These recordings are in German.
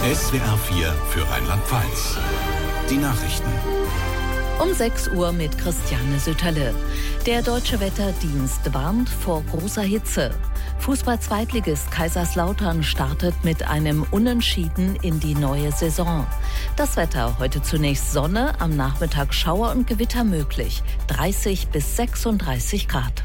SWR 4 für Rheinland-Pfalz. Die Nachrichten. Um 6 Uhr mit Christiane Sütterle. Der Deutsche Wetterdienst warnt vor großer Hitze. Fußball-Zweitligist Kaiserslautern startet mit einem Unentschieden in die neue Saison. Das Wetter: heute zunächst Sonne, am Nachmittag Schauer und Gewitter möglich. 30 bis 36 Grad.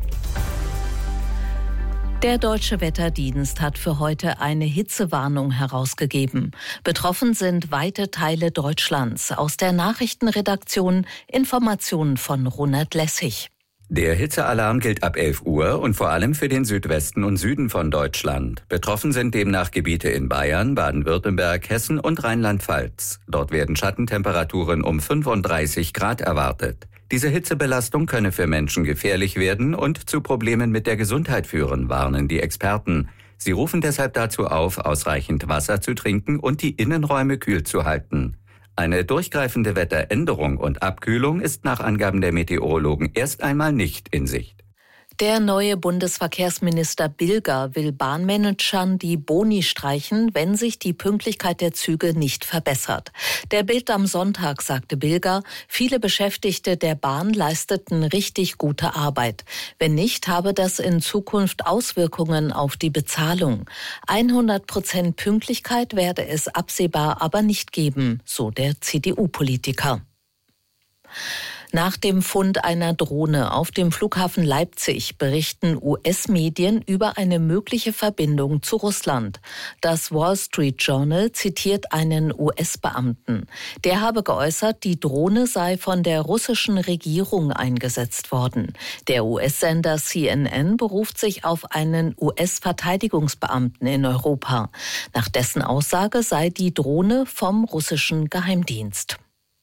Der Deutsche Wetterdienst hat für heute eine Hitzewarnung herausgegeben. Betroffen sind weite Teile Deutschlands. Aus der Nachrichtenredaktion Informationen von Ronald Lessig. Der Hitzealarm gilt ab 11 Uhr und vor allem für den Südwesten und Süden von Deutschland. Betroffen sind demnach Gebiete in Bayern, Baden-Württemberg, Hessen und Rheinland-Pfalz. Dort werden Schattentemperaturen um 35 Grad erwartet. Diese Hitzebelastung könne für Menschen gefährlich werden und zu Problemen mit der Gesundheit führen, warnen die Experten. Sie rufen deshalb dazu auf, ausreichend Wasser zu trinken und die Innenräume kühl zu halten. Eine durchgreifende Wetteränderung und Abkühlung ist nach Angaben der Meteorologen erst einmal nicht in Sicht. Der neue Bundesverkehrsminister Bilger will Bahnmanagern die Boni streichen, wenn sich die Pünktlichkeit der Züge nicht verbessert. Der Bild am Sonntag sagte Bilger, viele Beschäftigte der Bahn leisteten richtig gute Arbeit. Wenn nicht, habe das in Zukunft Auswirkungen auf die Bezahlung. 100% Pünktlichkeit werde es absehbar aber nicht geben, so der CDU-Politiker. Nach dem Fund einer Drohne auf dem Flughafen Leipzig berichten US-Medien über eine mögliche Verbindung zu Russland. Das Wall Street Journal zitiert einen US-Beamten. Der habe geäußert, die Drohne sei von der russischen Regierung eingesetzt worden. Der US-Sender CNN beruft sich auf einen US-Verteidigungsbeamten in Europa. Nach dessen Aussage sei die Drohne vom russischen Geheimdienst.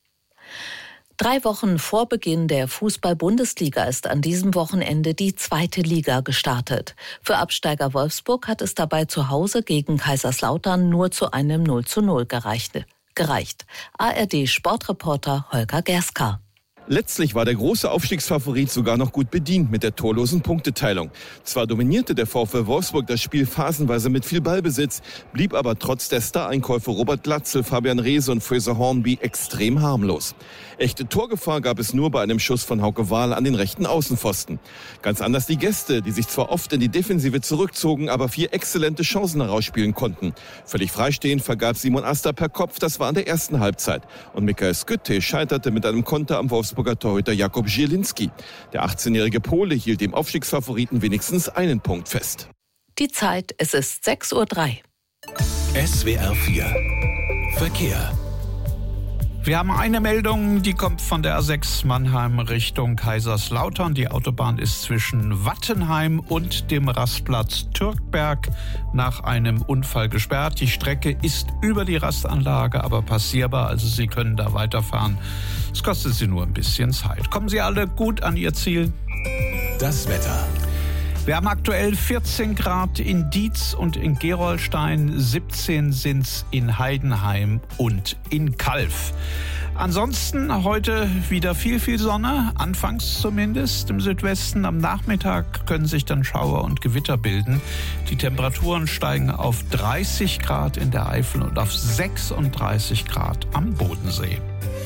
3 Wochen vor Beginn der Fußball-Bundesliga ist an diesem Wochenende die 2. Liga gestartet. Für Absteiger Wolfsburg hat es dabei zu Hause gegen Kaiserslautern nur zu einem 0:0 gereicht. ARD-Sportreporter Holger Gerska. Letztlich war der große Aufstiegsfavorit sogar noch gut bedient mit der torlosen Punkteteilung. Zwar dominierte der VfL Wolfsburg das Spiel phasenweise mit viel Ballbesitz, blieb aber trotz der Stareinkäufe Robert Glatzel, Fabian Reese und Fraser Hornby extrem harmlos. Echte Torgefahr gab es nur bei einem Schuss von Hauke Wahl an den rechten Außenpfosten. Ganz anders die Gäste, die sich zwar oft in die Defensive zurückzogen, aber 4 exzellente Chancen herausspielen konnten. Völlig freistehend vergab Simon Asta per Kopf, das war in der ersten Halbzeit. Und Michael Skytte scheiterte mit einem Konter am Wolfsburger Torhüter Jakub Zielinski. Der 18-jährige Pole hielt dem Aufstiegsfavoriten wenigstens einen Punkt fest. Die Zeit, es ist 6:03 Uhr. SWR 4 Verkehr. Wir haben eine Meldung, die kommt von der A6 Mannheim Richtung Kaiserslautern. Die Autobahn ist zwischen Wattenheim und dem Rastplatz Türkberg nach einem Unfall gesperrt. Die Strecke ist über die Rastanlage, aber passierbar, also Sie können da weiterfahren. Es kostet Sie nur ein bisschen Zeit. Kommen Sie alle gut an Ihr Ziel. Das Wetter. Wir haben aktuell 14 Grad in Dietz und in Gerolstein, 17 sind's in Heidenheim und in Calw. Ansonsten heute wieder viel Sonne, anfangs zumindest im Südwesten. Am Nachmittag können sich dann Schauer und Gewitter bilden. Die Temperaturen steigen auf 30 Grad in der Eifel und auf 36 Grad am Bodensee.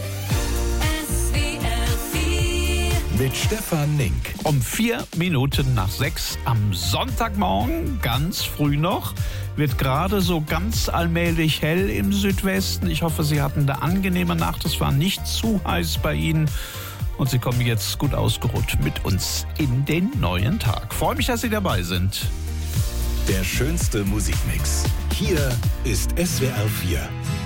Mit Stefan Nink. Um 4 Minuten nach 6 am Sonntagmorgen, ganz früh noch, wird gerade so ganz allmählich hell im Südwesten. Ich hoffe, Sie hatten eine angenehme Nacht. Es war nicht zu heiß bei Ihnen. Und Sie kommen jetzt gut ausgeruht mit uns in den neuen Tag. Freue mich, dass Sie dabei sind. Der schönste Musikmix. Hier ist SWR 4.